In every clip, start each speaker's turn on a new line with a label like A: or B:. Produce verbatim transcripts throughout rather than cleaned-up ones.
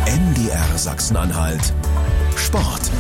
A: M D R Sachsen-Anhalt Sport.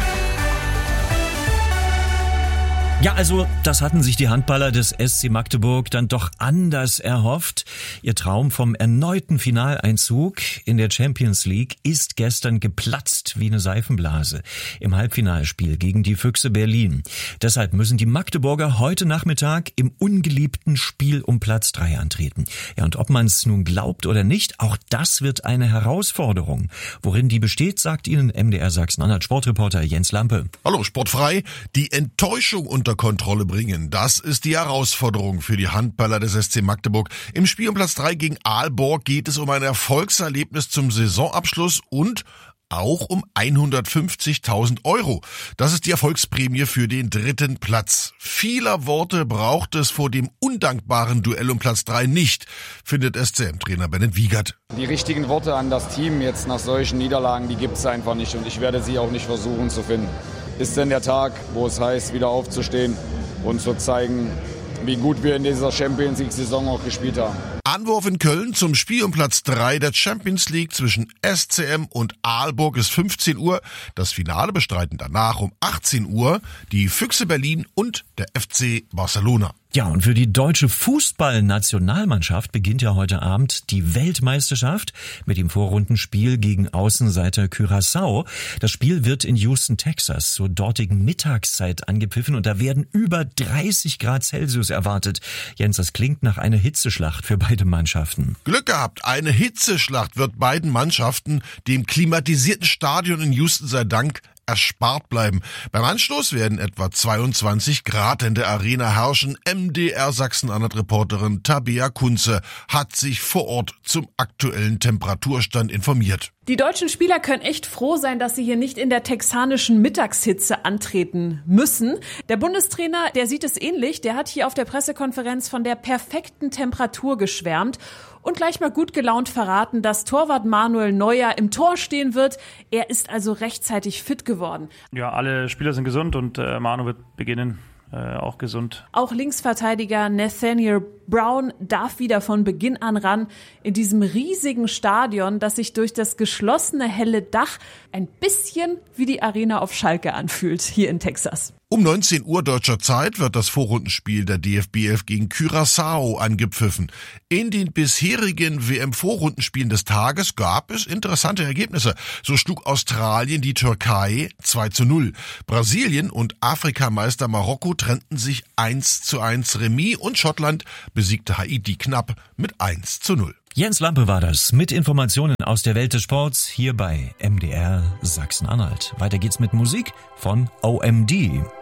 B: Ja, also das hatten sich die Handballer des S C Magdeburg dann doch anders erhofft. Ihr Traum vom erneuten Finaleinzug in der Champions League ist gestern geplatzt wie eine Seifenblase im Halbfinalspiel gegen die Füchse Berlin. Deshalb müssen die Magdeburger heute Nachmittag im ungeliebten Spiel um Platz drei antreten. Ja, und ob man es nun glaubt oder nicht, auch das wird eine Herausforderung. Worin die besteht, sagt Ihnen M D R Sachsen-Anhalt Sportreporter Jens Lampe.
C: Hallo, Sportfrei. Die Enttäuschung unter Kontrolle bringen. Das ist die Herausforderung für die Handballer des S C Magdeburg. Im Spiel um Platz drei gegen Aalborg geht es um ein Erfolgserlebnis zum Saisonabschluss und auch um hundertfünfzigtausend Euro. Das ist die Erfolgsprämie für den dritten Platz. Vieler Worte braucht es vor dem undankbaren Duell um Platz drei nicht, findet S C M-Trainer Bennett Wiegert.
D: Die richtigen Worte an das Team jetzt nach solchen Niederlagen, die gibt es einfach nicht und ich werde sie auch nicht versuchen zu finden. Ist denn der Tag, wo es heißt, wieder aufzustehen und zu zeigen, wie gut wir in dieser Champions League-Saison auch gespielt haben.
C: Anwurf in Köln zum Spiel um Platz drei der Champions League zwischen S C M und Aalborg ist fünfzehn Uhr. Das Finale bestreiten danach um achtzehn Uhr die Füchse Berlin und der F C Barcelona.
B: Ja, und für die deutsche Fußballnationalmannschaft beginnt ja heute Abend die Weltmeisterschaft mit dem Vorrundenspiel gegen Außenseiter Curaçao. Das Spiel wird in Houston, Texas, zur dortigen Mittagszeit angepfiffen und da werden über dreißig Grad Celsius erwartet. Jens, das klingt nach einer Hitzeschlacht für beide Mannschaften.
C: Glück gehabt, eine Hitzeschlacht wird beiden Mannschaften, dem klimatisierten Stadion in Houston sei Dank, erspart bleiben. Beim Anstoß werden etwa zweiundzwanzig Grad in der Arena herrschen. M D R Sachsen-Anhalt-Reporterin Tabea Kunze hat sich vor Ort zum aktuellen Temperaturstand informiert.
E: Die deutschen Spieler können echt froh sein, dass sie hier nicht in der texanischen Mittagshitze antreten müssen. Der Bundestrainer, der sieht es ähnlich. Der hat hier auf der Pressekonferenz von der perfekten Temperatur geschwärmt und gleich mal gut gelaunt verraten, dass Torwart Manuel Neuer im Tor stehen wird. Er ist also rechtzeitig fit geworden.
F: Ja, alle Spieler sind gesund und äh, Manu wird beginnen. Äh, auch gesund.
E: Auch Linksverteidiger Nathaniel Brown darf wieder von Beginn an ran in diesem riesigen Stadion, das sich durch das geschlossene helle Dach ein bisschen wie die Arena auf Schalke anfühlt, hier in Texas.
C: Um neunzehn Uhr deutscher Zeit wird das Vorrundenspiel der D F B elf gegen Curaçao angepfiffen. In den bisherigen W M-Vorrundenspielen des Tages gab es interessante Ergebnisse. So schlug Australien die Türkei zwei zu null. Brasilien und Afrikameister Marokko trennten sich eins zu eins Remis und Schottland besiegte Haiti knapp mit eins zu null.
B: Jens Lampe war das mit Informationen aus der Welt des Sports hier bei M D R Sachsen-Anhalt. Weiter geht's mit Musik von O M D.